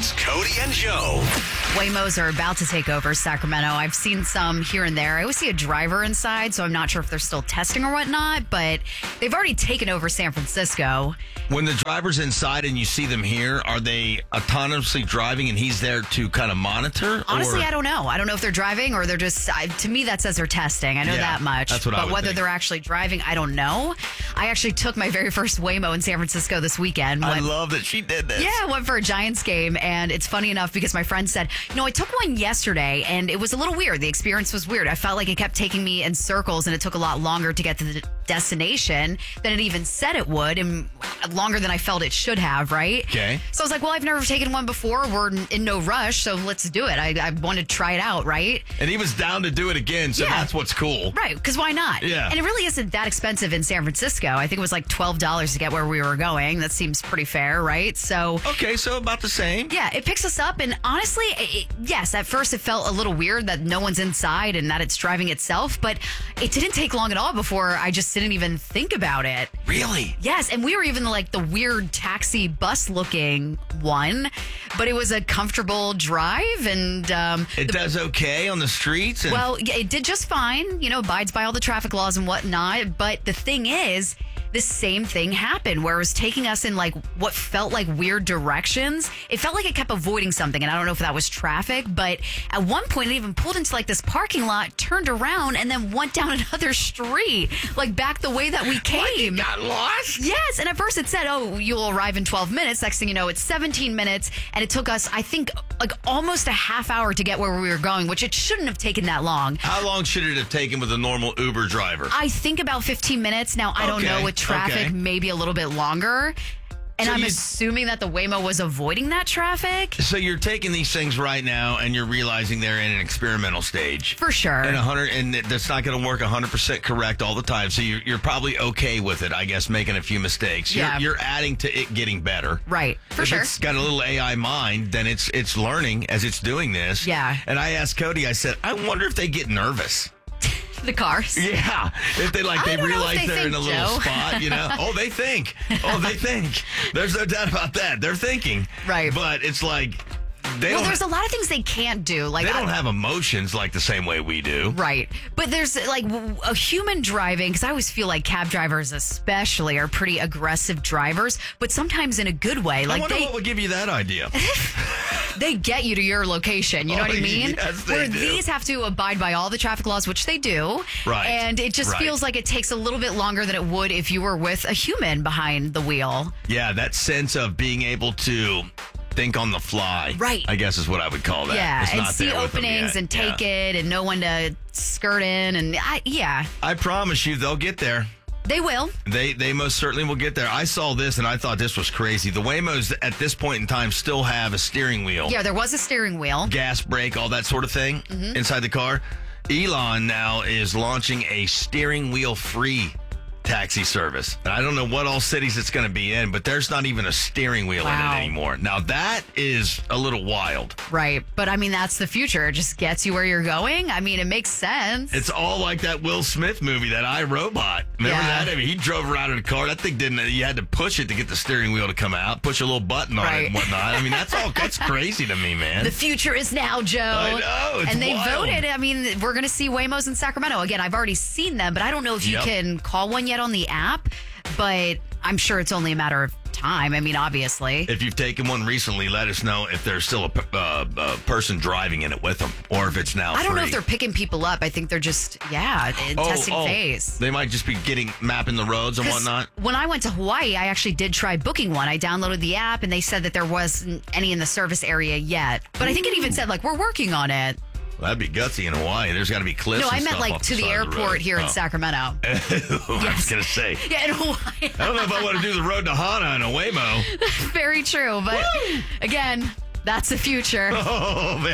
It's Cody and Joe. Waymos are about to take over Sacramento. I've seen some here and there. I always see a driver inside, so I'm not sure if they're still testing or whatnot, but they've already taken over San Francisco. When the driver's inside and you see them here, are they autonomously driving and he's there to kind of monitor? Honestly, or? I don't know. I don't know if they're driving or they're just, to me, that says they're testing. I know that much. That's what I But would whether think. they're actually driving, I don't know. I actually took my very first Waymo in San Francisco this weekend. I love that she did this. Yeah, I went for a Giants game, and it's funny enough because my friend said, I took one yesterday, and it was a little weird. The experience was weird. I felt like it kept taking me in circles, and it took a lot longer to get to the destination than it even said it would, and longer than I felt it should have, right? Okay. So I was like, well, I've never taken one before. We're in no rush, so let's do it. I wanted to try it out, right? And he was down to do it again, so that's what's cool. Right, because why not? Yeah. And it really isn't that expensive in San Francisco. I think it was like $12 to get where we were going. That seems pretty fair, right? So... Okay, so about the same. Yeah, it picks us up, and honestly, yes, at first it felt a little weird that no one's inside and that it's driving itself, but it didn't take long at all before I just didn't even think about it. Really? Yes, and we were even like the weird taxi bus looking one, but it was a comfortable drive, and It does okay on the streets? And well, yeah, it did just fine, abides by all the traffic laws and whatnot. But the thing is, the same thing happened where it was taking us in like what felt like weird directions. It felt like it kept avoiding something, and I don't know if that was traffic, but at one point it even pulled into like this parking lot, turned around, and then went down another street, like back the way that we came. What, you got lost? Yes, and at first it said, oh, you'll arrive in 12 minutes. Next thing you know, it's 17 minutes, and it took us, I think, like almost a half hour to get where we were going, which it shouldn't have taken that long. How long should it have taken with a normal Uber driver? I think about 15 minutes. Now, I don't know with traffic, maybe a little bit longer. And So I'm assuming that the Waymo was avoiding that traffic. So you're taking these things right now and you're realizing they're in an experimental stage. For sure. And that's not going to work 100% correct all the time. So you're probably okay with it, I guess, making a few mistakes. Yeah. You're adding to it getting better. Right. For If sure. it's got a little AI mind, then it's learning as it's doing this. Yeah. And I asked Cody, I said, I wonder if they get nervous. The cars. Yeah. If they I don't know realize if they they're in a think, little Joe. spot, Oh, they think. There's no doubt about that. They're thinking. Right. But it's like There's a lot of things they can't do. Like they don't have emotions like the same way we do. Right. But there's like a human driving, because I always feel like cab drivers especially are pretty aggressive drivers, but sometimes in a good way. I Like wonder what would give you that idea. they get you to your location. You know what I mean? Yes, they Where do. these have to abide by all the traffic laws, which they do. Right. And it just feels like it takes a little bit longer than it would if you were with a human behind the wheel. Yeah, that sense of being able to think on the fly. Right. I guess is what I would call that. Yeah, It's and not see there with them openings yet. and take it and know when to skirt in. And I promise you, they'll get there. they will. They most certainly will get there. I saw this and I thought this was crazy. The Waymos at this point in time still have a steering wheel. Yeah, there was a steering wheel. Gas, brake, all that sort of thing inside the car. Elon now is launching a steering wheel free taxi service. And I don't know what all cities it's going to be in, but there's not even a steering wheel in Wow. it anymore. Now that is a little wild. Right. But I mean, that's the future. It just gets you where you're going. I mean, it makes sense. It's all like that Will Smith movie, that I, Robot. Remember Yeah. that? I mean, he drove around in a car. That thing didn't, you had to push it to get the steering wheel to come out, push a little button on it Right. and whatnot. I mean, that's crazy to me, man. The future is now, Joe. I know, it's and they wild. voted. I mean, we're going to see Waymos in Sacramento. Again, I've already seen them, but I don't know if you Yep. can call one yet on the app, but I'm sure it's only a matter of time. I mean, obviously. If you've taken one recently, let us know if there's still a person driving in it with them, or if it's now I don't know free. if they're picking people up. I think they're just, in testing phase. They might just be mapping the roads and 'Cause whatnot. when I went to Hawaii, I actually did try booking one. I downloaded the app, and they said that there wasn't any in the service area yet. But I think it even said, like, we're working on it. Well, that'd be gutsy in Hawaii. There's got to be cliffs. No, I and meant stuff like off to the side of airport road. here in Sacramento. I was gonna say. Yeah, in Hawaii. I don't know if I want to do the road to Hana in a Waymo. Very true. But again, that's the future. Oh man.